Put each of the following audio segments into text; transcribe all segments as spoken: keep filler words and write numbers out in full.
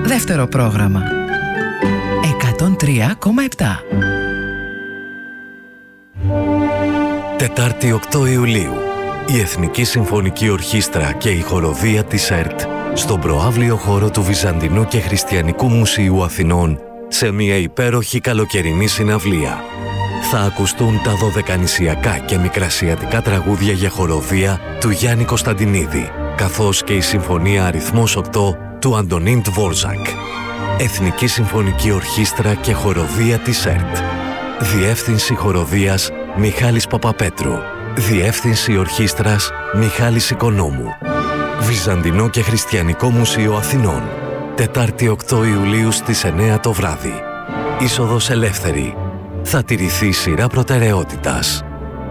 Δεύτερο πρόγραμμα εκατόν τρία κόμμα επτά. Τετάρτη οκτώ Ιουλίου, η Εθνική Συμφωνική Ορχήστρα και η Χοροδία της ΕΡΤ στον προαύλιο χώρο του Βυζαντινού και Χριστιανικού Μουσείου Αθηνών σε μια υπέροχη καλοκαιρινή συναυλία. Θα ακουστούν τα δωδεκανησιακά και μικρασιατικά τραγούδια για χοροδία του Γιάννη Κωνσταντινίδη, καθώς και η Συμφωνία Αριθμός οκτώ του Αντωνίν Τβόρζακ. Εθνική Συμφωνική Ορχήστρα και Χοροδία της ΕΡΤ. Διεύθυνση Χοροδίας Μιχάλης Παπαπέτρου. Διεύθυνση Ορχήστρας Μιχάλης Οικονόμου. Βυζαντινό και Χριστιανικό Μουσείο Αθηνών. Τετάρτη οκτώ Ιουλίου στις εννέα το βράδυ. Είσοδος ελεύθερη. Θα τηρηθεί σειρά προτεραιότητας.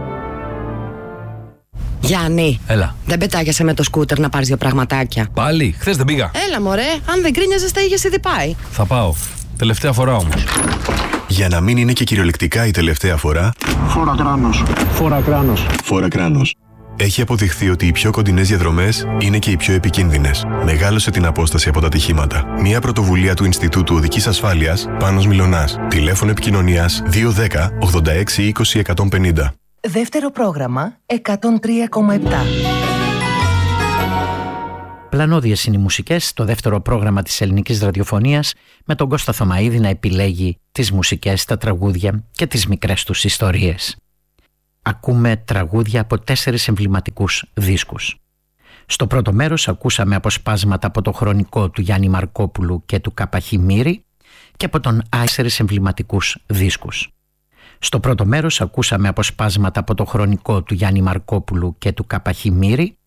Γιάννη, έλα. Δεν πετάγεσαι με το σκούτερ να πάρεις δύο πραγματάκια? Πάλι, χθες δεν πήγα. Έλα μωρέ, αν δεν κρίνιαζες τα είχες ήδη πάει. Θα πάω. Τελευταία φορά όμως. Για να μην είναι και κυριολεκτικά η τελευταία φορά, Φόρα κράνος. Φόρα κράνος. Φόρα κράνος. Έχει αποδειχθεί ότι οι πιο κοντινές διαδρομές είναι και οι πιο επικίνδυνες. Μεγάλωσε την απόσταση από τα ατυχήματα. Μια πρωτοβουλία του Ινστιτούτου Οδικής Ασφάλειας, Πάνος Μιλωνάς. Τηλέφωνο επικοινωνίας δύο ένα μηδέν ογδόντα έξι είκοσι εκατόν πενήντα. Δεύτερο πρόγραμμα εκατόν τρία κόμμα επτά. Πλανώδιες είναι οι μουσικές, το δεύτερο πρόγραμμα της ελληνικής ραδιοφωνίας, με τον Κώστα Θωμαίδη να επιλέγει τις μουσικές, τα τραγούδια και τις μικρές τους ιστορίες. Ακούμε τραγούδια από τέσσερις εμβληματικούς δίσκους. Στο πρώτο μέρος ακούσαμε αποσπάσματα από το χρονικό του Γιάννη Μαρκόπουλου και του Καπαχή Μύρη και από τον τέσσερις εμβληματικούς δίσκους. Στο πρώτο μέρος ακούσαμε αποσπάσματα από το χρονικό του Γιάννη Μαρκόπουλου και του Καπαχή Μύρη